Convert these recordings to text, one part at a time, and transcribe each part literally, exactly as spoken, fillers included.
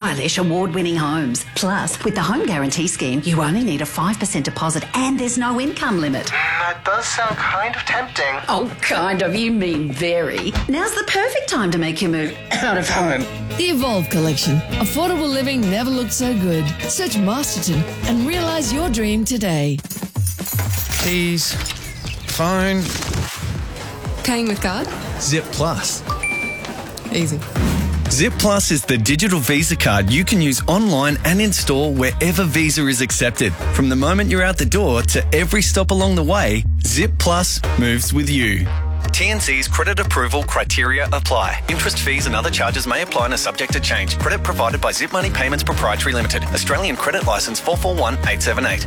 stylish, award-winning homes. Plus, with the Home Guarantee Scheme, you only need a five percent deposit and there's no income limit. That does sound kind of tempting. Oh, kind of. You mean very. Now's the perfect time to make your move out of home. The Evolve Collection. Affordable living never looked so good. Search Masterton and realise your dream today. Keys, phone. Paying with card? Zip Plus. Easy. Zip Plus is the digital Visa card you can use online and in store wherever Visa is accepted. From the moment you're out the door to every stop along the way, Zip Plus moves with you. T N C's credit approval criteria apply. Interest, fees and other charges may apply and are subject to change. Credit provided by Zip Money Payments Proprietary Limited. Australian Credit Licence four four one eight seven eight.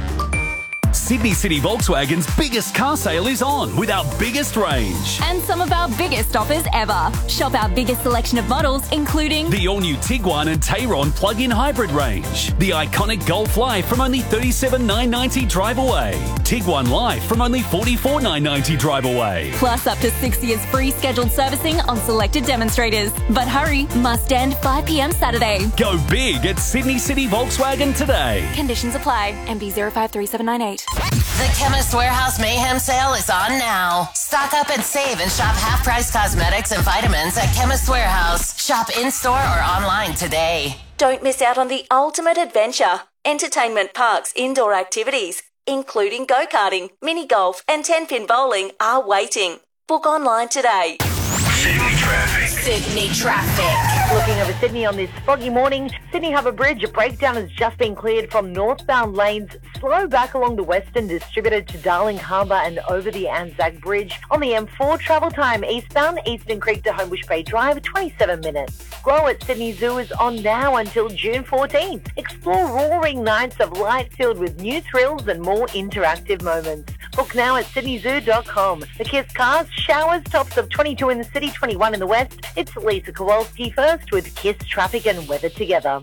Sydney City Volkswagen's biggest car sale is on with our biggest range. And some of our biggest offers ever. Shop our biggest selection of models, including the all-new Tiguan and Tayron plug-in hybrid range. The iconic Golf Life from only thirty-seven thousand nine hundred ninety dollars drive away. Tiguan Life from only forty-four thousand nine hundred ninety dollars drive away. Plus up to six years free scheduled servicing on selected demonstrators. But hurry, must end five p.m. Saturday. Go big at Sydney City Volkswagen today. Conditions apply. M B zero five three seven nine eight. The Chemist Warehouse Mayhem Sale is on now. Stock up and save and shop half-price cosmetics and vitamins at Chemist Warehouse. Shop in-store or online today. Don't miss out on the ultimate adventure. Entertainment Park's indoor activities, including go-karting, mini-golf and ten-pin bowling, are waiting. Book online today. Sydney traffic. Sydney traffic. Looking over Sydney on this foggy morning, Sydney Harbour Bridge, a breakdown has just been cleared from northbound lanes. Slow back along the Western Distributor to Darling Harbour and over the Anzac Bridge. On the M four, travel time eastbound, Eastern Creek to Homebush Bay Drive, twenty-seven minutes. Grow at Sydney Zoo is on now until June fourteenth. Explore roaring nights of light filled with new thrills and more interactive moments. Book now at sydney zoo dot com. The Kiss Cars, showers, tops of twenty-two in the city, twenty-one in the west. It's Lisa Kowalski first with Kiss Traffic and Weather together.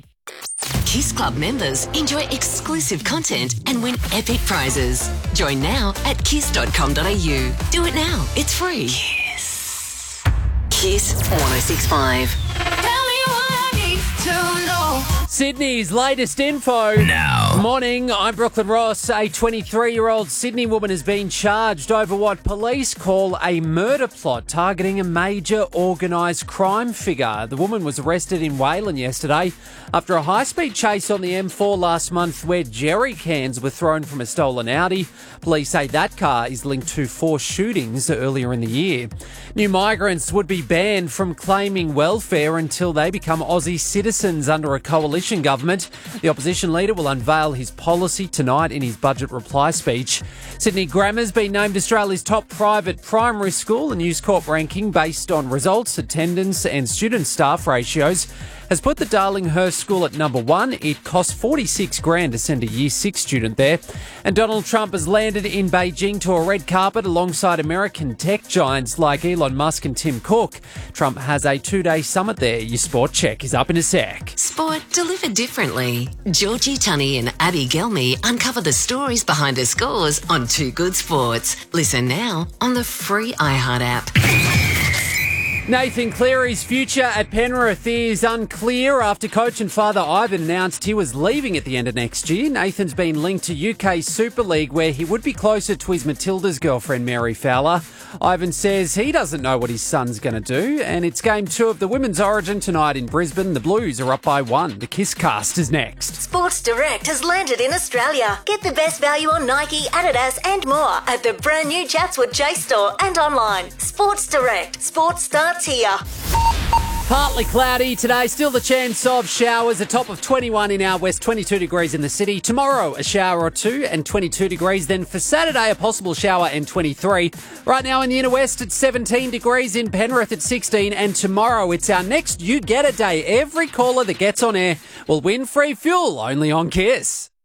Kiss Club members enjoy exclusive content and win epic prizes. Join now at kiss dot com dot a u. Do it now. It's free. Kiss. Kiss one oh six point five. Tell me what I need to know. Sydney's latest info. Now. Morning, I'm Brooklyn Ross. A twenty-three-year-old Sydney woman has been charged over what police call a murder plot targeting a major organised crime figure. The woman was arrested in Wayland yesterday after a high-speed chase on the M four last month where jerry cans were thrown from a stolen Audi. Police say that car is linked to four shootings earlier in the year. New migrants would be banned from claiming welfare until they become Aussie citizens under a coalition government. The opposition leader will unveil his policy tonight in his budget reply speech. Sydney Grammar's been named Australia's top private primary school. A News Corp ranking based on results, attendance and student staff ratios has put the Darlinghurst School at number one. It costs forty-six grand to send a year six student there. And Donald Trump has landed in Beijing to a red carpet alongside American tech giants like Elon Musk and Tim Cook. Trump has a two-day summit there. Your sport check is up in a sec. Sport delivered differently. Georgie Tunney and Abby Gelmy uncover the stories behind the scores on Two Good Sports. Listen now on the free iHeart app. Nathan Cleary's future at Penrith is unclear after coach and father Ivan announced he was leaving at the end of next year. Nathan's been linked to U K Super League where he would be closer to his Matilda's girlfriend Mary Fowler. Ivan says he doesn't know what his son's going to do, and it's game two of the Women's Origin tonight in Brisbane. The Blues are up by one. The Kiss Cast is next. Sports Direct has landed in Australia. Get the best value on Nike, Adidas and more at the brand new Chatswood Chase store and online. Sports Direct. Sports starts here. Partly cloudy today, still the chance of showers, a top of twenty-one in our west, twenty-two degrees in the city. Tomorrow, a shower or two and twenty-two degrees. Then for Saturday, a possible shower and twenty-three. Right now in the inner west, it's seventeen degrees, in Penrith at sixteen. And tomorrow, it's our next You Get a Day. Every caller that gets on air will win free fuel, only on Kiss.